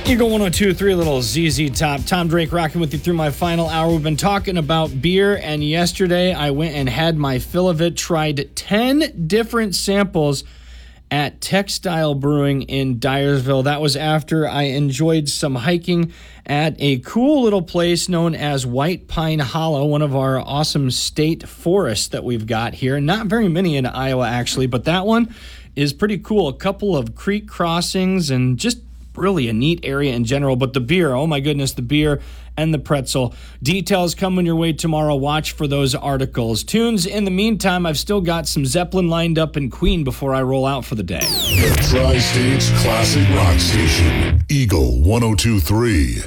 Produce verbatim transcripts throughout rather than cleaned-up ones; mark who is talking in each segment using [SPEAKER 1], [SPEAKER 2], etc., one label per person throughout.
[SPEAKER 1] Eagle one oh two point three, a little Z Z Top. Tom Drake rocking with you through my final hour. We've been talking about beer, and yesterday I went and had my fill of it, tried ten different samples at Textile Brewing in Dyersville. That was after I enjoyed some hiking at a cool little place known as White Pine Hollow, one of our awesome state forests that we've got here. Not very many in Iowa, actually, but that one is pretty cool. A couple of creek crossings and just really a neat area in general. But the beer, oh my goodness, the beer and the pretzel. Details coming your way tomorrow. Watch for those articles. Tunes in the meantime, I've still got some Zeppelin lined up in Queen before I roll out for the day.
[SPEAKER 2] The Tri-State's classic rock station, Eagle one oh two point three.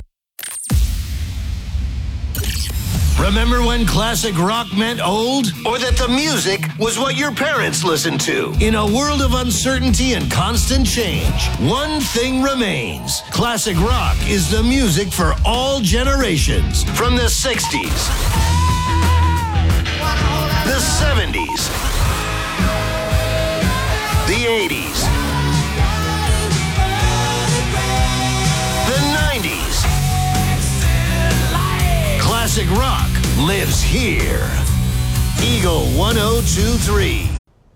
[SPEAKER 3] Remember when classic rock meant old? Or that the music was what your parents listened to? In a world of uncertainty and constant change, one thing remains. Classic rock is the music for all generations. From the sixties, the seventies, the eighties, the nineties. Classic rock lives here. Eagle one oh two point three.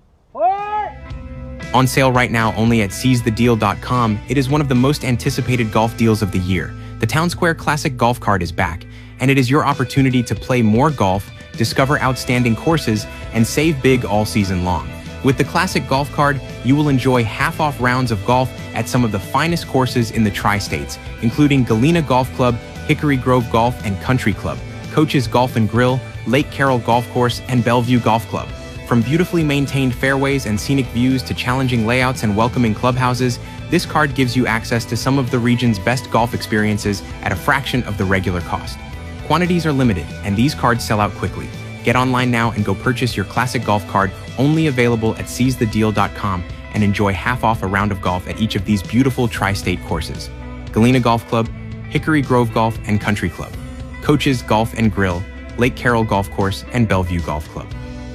[SPEAKER 4] On sale right now only at seize the deal dot com, it is one of the most anticipated golf deals of the year. The Town Square Classic Golf Card is back, and it is your opportunity to play more golf, discover outstanding courses, and save big all season long. With the Classic Golf Card, you will enjoy half-off rounds of golf at some of the finest courses in the Tri-States, including Galena Golf Club, Hickory Grove Golf and Country Club, Coach's Golf and Grill, Lake Carroll Golf Course, and Bellevue Golf Club. From beautifully maintained fairways and scenic views to challenging layouts and welcoming clubhouses, this card gives you access to some of the region's best golf experiences at a fraction of the regular cost. Quantities are limited, and these cards sell out quickly. Get online now and go purchase your Classic Golf Card, only available at seize the deal dot com, and enjoy half off a round of golf at each of these beautiful tri-state courses: Galena Golf Club, Hickory Grove Golf and Country Club, Coach's Golf and Grill, Lake Carroll Golf Course, and Bellevue Golf Club.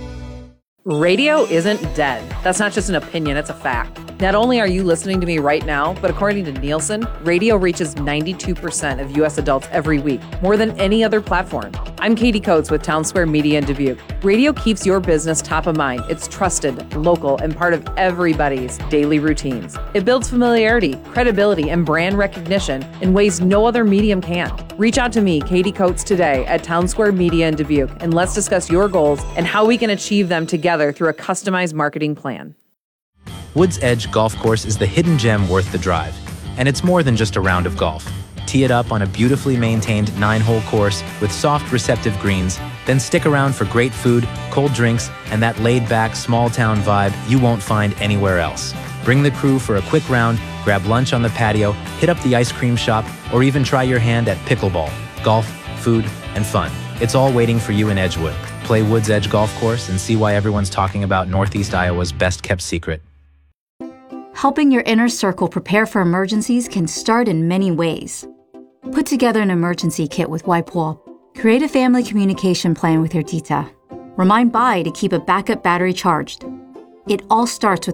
[SPEAKER 5] Radio isn't dead. That's not just an opinion, it's a fact. Not only are you listening to me right now, but according to Nielsen, radio reaches ninety-two percent of U S adults every week, more than any other platform. I'm Katie Coates with Town Square Media in Dubuque. Radio keeps your business top of mind. It's trusted, local, and part of everybody's daily routines. It builds familiarity, credibility, and brand recognition in ways no other medium can. Reach out to me, Katie Coates, today at Town Square Media in Dubuque, and let's discuss your goals and how we can achieve them together through a customized marketing plan.
[SPEAKER 6] Woods Edge Golf Course is the hidden gem worth the drive, and it's more than just a round of golf. Tee it up on a beautifully maintained nine-hole course with soft, receptive greens, then stick around for great food, cold drinks, and that laid-back, small-town vibe you won't find anywhere else. Bring the crew for a quick round, grab lunch on the patio, hit up the ice cream shop, or even try your hand at pickleball, golf, food, and fun. It's all waiting for you in Edgewood. Play Woods Edge Golf Course and see why everyone's talking about Northeast Iowa's best-kept secret.
[SPEAKER 7] Helping your inner circle prepare for emergencies can start in many ways. Put together an emergency kit with WipeWall. Create a family communication plan with your tita. Remind Bai to keep a backup battery charged. It all starts with